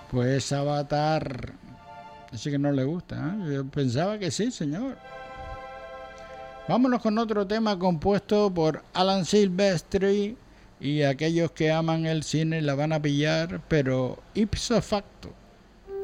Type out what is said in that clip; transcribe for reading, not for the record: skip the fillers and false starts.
Pues Avatar, así que no le gusta, ¿eh? Yo pensaba que sí, señor. Vámonos con otro tema compuesto por Alan Silvestri, y aquellos que aman el cine la van a pillar, pero ipso facto